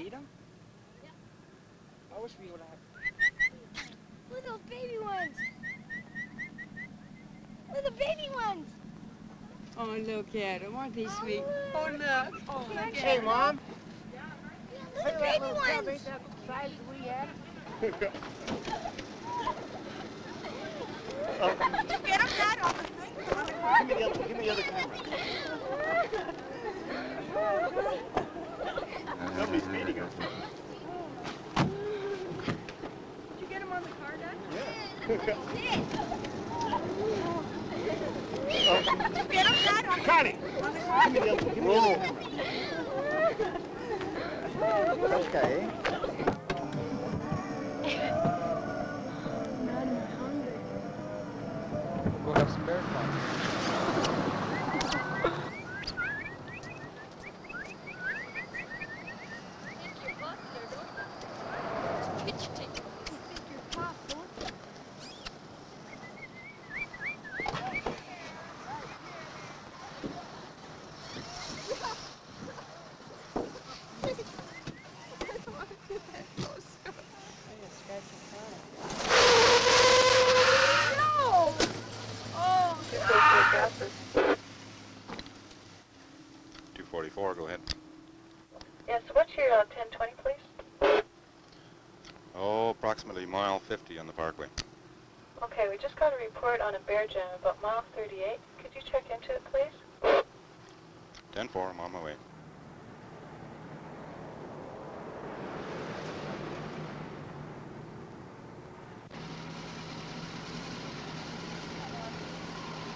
feed them? I wish we would have. Little baby ones. Little baby ones. Oh, look at them. Aren't they sweet? Oh, Look. Oh, look at Hey, them. Mom. Little baby ones. Ain't that the size we had? Get them, Dad, on the thing. Give me the other camera. Nobody's feeding us. Did you get them on the car, Dad? Yeah. Get them, Dad, on Connie! the car. Give me the other camera. Okay. We'll have some bear fun. No! Oh, 244, go ahead. Yes, what's your 1020, please? Oh, approximately mile 50 on the parkway. Okay, we just got a report on a bear jam about mile 38. Could you check into it, please? 10-4, I'm on my way.